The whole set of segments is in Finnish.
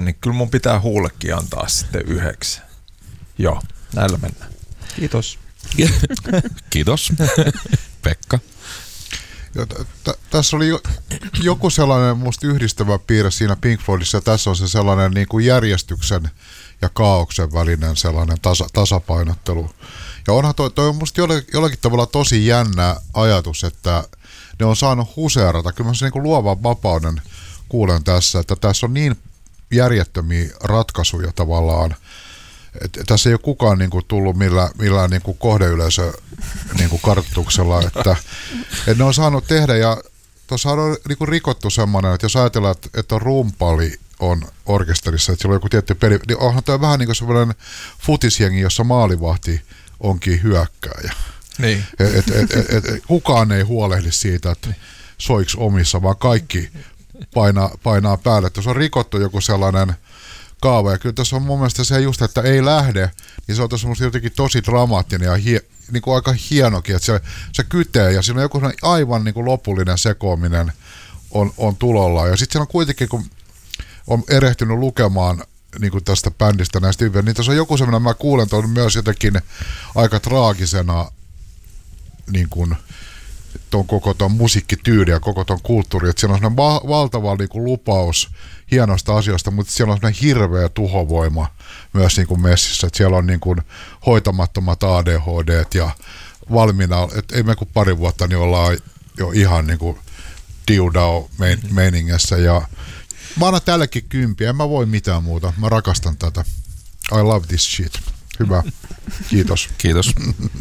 niin kyllä mun pitää Huullekin antaa sitten 9. Joo, näillä mennään. Kiitos. Kiitos. Pekka. Tässä oli joku sellainen musta yhdistävä piirre siinä Pink Floydissa, ja tässä on se sellainen niin kuin järjestyksen ja kaaoksen välinen sellainen tasapainottelu. Ja onhan toi on musta jollakin tavalla tosi jännä ajatus, että ne on saanut huseerata. Kyllä mä sen niin kuin luovan vapauden kuulen tässä, että tässä on niin järjettömiä ratkaisuja tavallaan. Tässä ei ole kukaan niin kuin tullut millään niin kuin kohdeyleisö niin kuin kartoituksella, että ne on saanut tehdä, ja tuossa on niin kuin rikottu semmoinen, että jos ajatellaan, että rumpali on orkesterissa, että sillä on joku tietty peli, niin onhan toi vähän niin kuin semmoinen futisjengi, jossa maalivahti onkin hyökkääjä. Niin. Kukaan ei huolehdi siitä, että soiks omissa, vaan kaikki painaa päälle. Että jos on rikottu joku sellainen kaava, ja kyllä tässä on mun mielestä se just, että ei lähde, niin se on tässä jotenkin tosi dramaattinen ja niin kuin aika hienokin, että se kytee, ja siinä on joku aivan niin kuin lopullinen sekoaminen on tulolla. Ja sitten siellä on kuitenkin, kun on erehtynyt lukemaan niin kuin tästä bändistä näistä hyviä, niin tässä on joku sellainen, mä kuulen tuon myös jotenkin aika traagisena niin kuin tuon koko tuon musiikkityyli ja koko tuon kulttuuri, että siellä on sellainen valtava niin kuin lupaus hienosta asioista, mutta siellä on sellainen hirveä tuhovoima myös niin kuin messissä, että siellä on niin kuin hoitamattomat ADHDt ja valmiina, että ei me kuin pari vuotta, niin ollaan jo ihan niin kuin diudao-meiningessä, ja mä annan tällekin 10, en mä voi mitään muuta, mä rakastan tätä. I love this shit. Hyvä. Kiitos. Kiitos.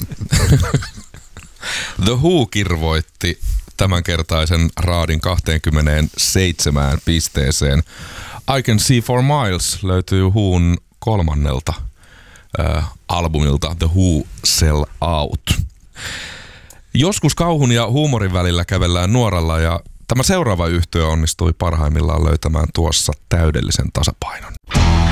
The Who kirvoitti tämänkertaisen raadin 27 pisteeseen. I Can See For Miles löytyy Whon 3. albumilta The Who Sell Out. Joskus kauhun ja huumorin välillä kävellään nuoralla, ja tämä seuraava yhtye onnistui parhaimmillaan löytämään tuossa täydellisen tasapainon.